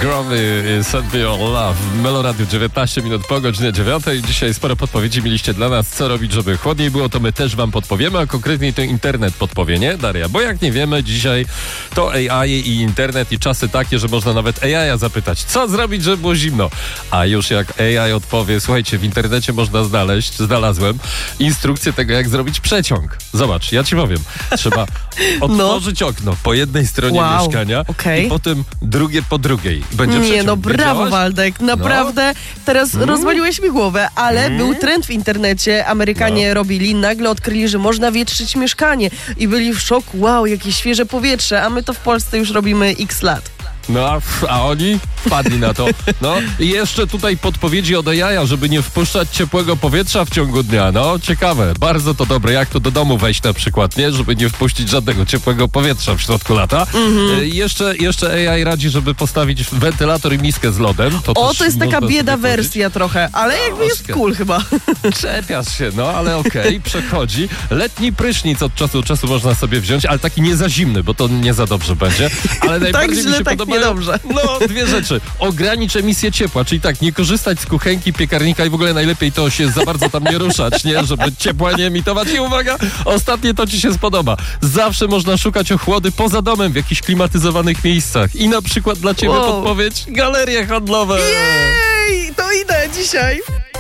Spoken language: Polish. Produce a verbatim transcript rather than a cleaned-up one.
Growy, Send Me Your Love. Meloradiu, dziewiętnaście minut po godzinie dziewiątej. Dzisiaj sporo podpowiedzi mieliście dla nas, co robić, żeby chłodniej było, to my też wam podpowiemy, a konkretniej to internet podpowie, nie, Daria? Bo jak nie wiemy, dzisiaj to A I i internet i czasy takie, że można nawet A I zapytać, co zrobić, żeby było zimno. A już jak A I odpowie, słuchajcie, w internecie można znaleźć, znalazłem instrukcję tego, jak zrobić przeciąg. Zobacz, ja ci powiem. Trzeba otworzyć no. okno po jednej stronie wow. mieszkania okay. i potem drugie po drugiej. Będzie Nie, przeciąg. no brawo, Wiedziałaś? Waldek. Naprawdę no. teraz mm. rozwaliłeś mi głowę, ale mm. był trend w internecie. Amerykanie no. robili, nagle odkryli, że można wietrzyć mieszkanie i byli w szoku. Wow, jakie świeże powietrze, a my to w Polsce już robimy x lat. No, a, a oni wpadli na to. No i jeszcze tutaj podpowiedzi od A I, żeby nie wpuszczać ciepłego powietrza w ciągu dnia. No, ciekawe, bardzo to dobre. Jak to do domu wejść na przykład, nie? Żeby nie wpuścić żadnego ciepłego powietrza w środku lata. Mm-hmm. E, jeszcze, jeszcze A I radzi, żeby postawić wentylator i miskę z lodem. To o, to jest taka bieda wersja trochę, ale no, jakby jest cool chyba. Czepiasz się, no ale okej, okay, przechodzi. Letni prysznic od czasu do czasu można sobie wziąć, ale taki nie za zimny, bo to nie za dobrze będzie. Ale najbardziej tak źle, mi się tak podoba. Niedobrze. No, dwie rzeczy. Ogranicz emisję ciepła, czyli tak, nie korzystać z kuchenki, piekarnika i w ogóle najlepiej to się za bardzo tam nie ruszać, nie? Żeby ciepła nie emitować. I uwaga, ostatnie to ci się spodoba. Zawsze można szukać ochłody poza domem w jakichś klimatyzowanych miejscach. I na przykład dla ciebie wow. podpowiedź, galerie handlowe. Jej, to idę dzisiaj.